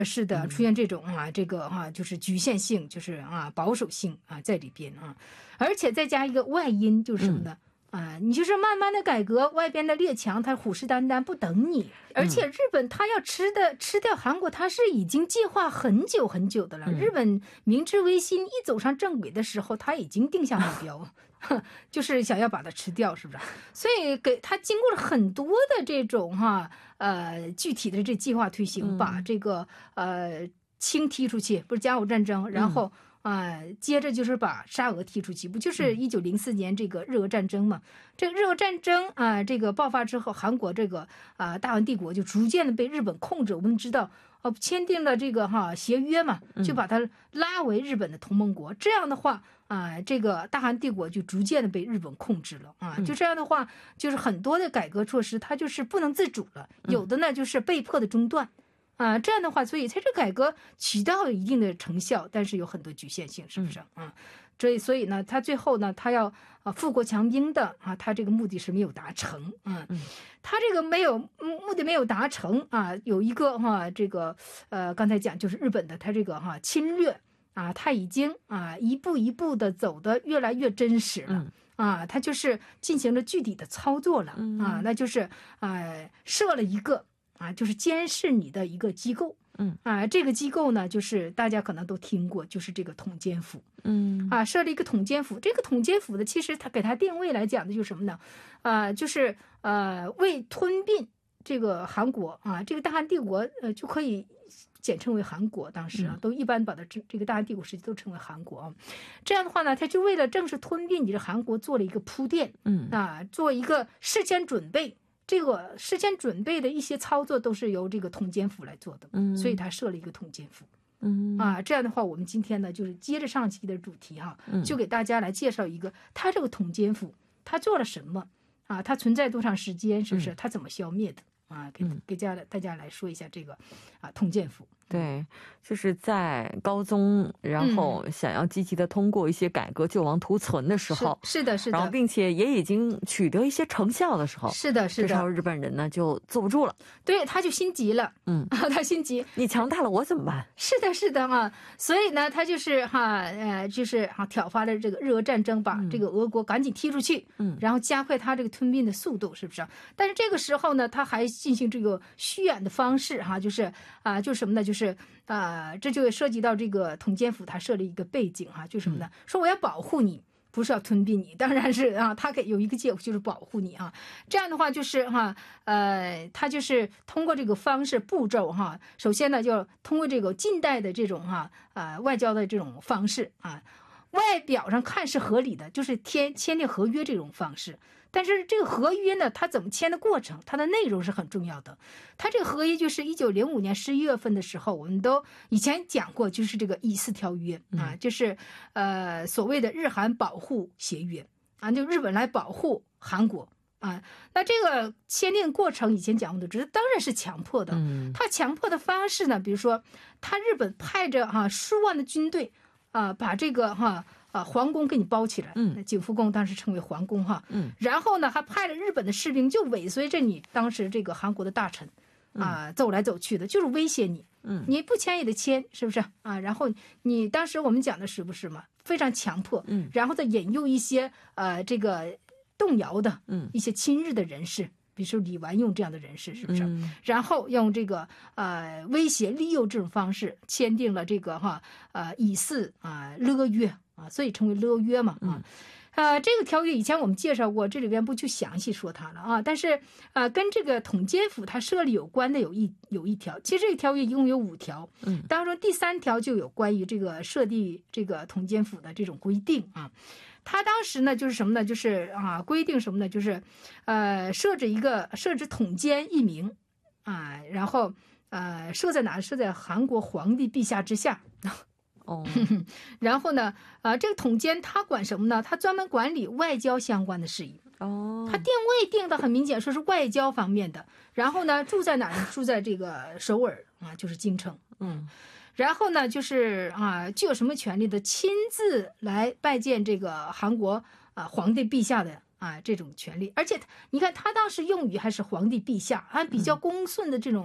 是的，出现这种这个就是局限性，就是保守性在里边而且再加一个外因，就是什么呢？你就是慢慢的改革，外边的列强他虎视眈眈不等你，而且日本他要吃掉韩国，他是已经计划很久很久的了。日本明治维新一走上正轨的时候，他已经定下目标，就是想要把它吃掉，是不是？所以给他经过了很多的这种具体的这计划推行，把这个清踢出去，不是甲午战争，然后。接着就是把沙俄踢出去，不就是1904年这个日俄战争嘛？这个日俄战争这个爆发之后，韩国这个大韩帝国就逐渐的被日本控制。我们知道签订了这个协约嘛，就把它拉为日本的同盟国。这样的话这个大韩帝国就逐渐的被日本控制了就这样的话，就是很多的改革措施它就是不能自主了，有的呢就是被迫的中断。这样的话，所以它这改革起到了一定的成效，但是有很多局限性，是不是所以呢，他最后呢，他要富国强兵的他这个目的是没有达成他这个目的没有达成有一个这个刚才讲就是日本的他这个侵略他已经一步一步的走得越来越真实了他就是进行了具体的操作了那就是设了一个。就是监视你的一个机构，这个机构呢，就是大家可能都听过，就是这个统监府，设了一个统监府。这个统监府的，其实它给它定位来讲的就是什么呢？就是为吞并这个韩国这个大韩帝国就可以简称为韩国。当时都一般把它这个大韩帝国时期都称为韩国这样的话呢，它就为了正式吞并你的韩国做了一个铺垫，做一个事先准备。这个事先准备的一些操作都是由这个统监府来做的，所以他设了一个统监府，这样的话，我们今天呢就是接着上期的主题就给大家来介绍一个他这个统监府他做了什么他存在多长时间，是不是？他怎么消灭的给大家来说一下这个统监府。 对，就是在高宗然后想要积极的通过一些改革救亡图存的时候， 是的， 然后并且也已经取得一些成效的时候， 是的， 这时候日本人呢就坐不住了， 对，他就心急了，他心急， 你强大了我怎么办？ 是的，是的所以呢，他就是就是挑发了这个日俄战争，把这个俄国赶紧踢出去，然后加快他这个吞并的速度，是不是？但是这个时候呢，他还进行这个虚掩的方式就是就是什么呢？就是这就涉及到这个统监府他设了一个背景就是什么呢？说我要保护你，不是要吞并你，当然是他有一个借口就是保护你这样的话就是他就是通过这个方式步骤首先呢就通过这个近代的这种外交的这种方式外表上看是合理的，就是签订合约这种方式。但是这个合约呢，它怎么签的过程，它的内容是很重要的。它这个合约就是1905年11月份的时候，我们都以前讲过，就是这个以四条约就是所谓的日韩保护协约就日本来保护韩国那这个签订过程以前讲过的，只是当然是强迫的。它强迫的方式呢，比如说，他日本派着数万的军队把这个皇宫给你包起来，景福宫当时称为皇宫然后呢还派了日本的士兵就尾随着你当时这个韩国的大臣走来走去的，就是威胁你，你不签也得签，是不是然后你当时我们讲的是不是嘛？非常强迫，然后再引诱一些这个动摇的一些亲日的人士。比如说李完用这样的人士，是不是？然后用这个威胁利诱这种方式签订了这个以四勒约所以称为勒约嘛这个条约以前我们介绍过，这里边不去详细说它了但是跟这个统监府它设立有关的有一条，其实这个条约一共有5条，当中第3条就有关于这个设立这个统监府的这种规定他当时呢就是什么呢？就是规定什么呢？就是设置统监1名然后设在哪？设在韩国皇帝陛下之下。然后呢这个统监他管什么呢？他专门管理外交相关的事宜。他定位定的很明显，说是外交方面的。然后呢住在哪儿？住在这个首尔就是京城。然后呢就是具有什么权利的？亲自来拜见这个韩国皇帝陛下的这种权利。而且你看他当时用语还是皇帝陛下比较恭顺的这种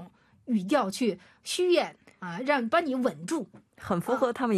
语调去虚演啊，把你稳住， 很符合他们